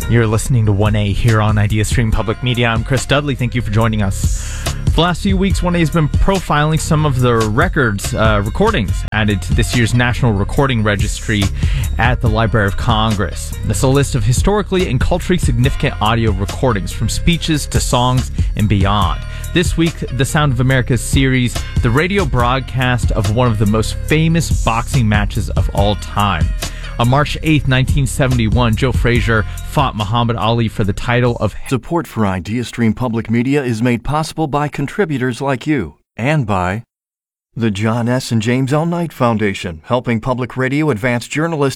You're listening to 1A here on IdeaStream Public Media. I'm Chris Dudley. Thank you for joining us. For the last few weeks, 1A has been profiling some of the recordings added to this year's National Recording Registry at the Library of Congress. It's a list of historically and culturally significant audio recordings, from speeches to songs and beyond. This week, the Sound of America series, the radio broadcast of one of the most famous boxing matches of all time. On March 8th, 1971, Joe Frazier fought Muhammad Ali for the title of... Support for IdeaStream Public Media is made possible by contributors like you and by the John S. and James L. Knight Foundation, helping public radio advance journalism